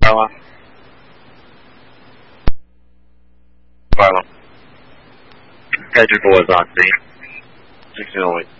吗？快了，该直播了，对，就是我。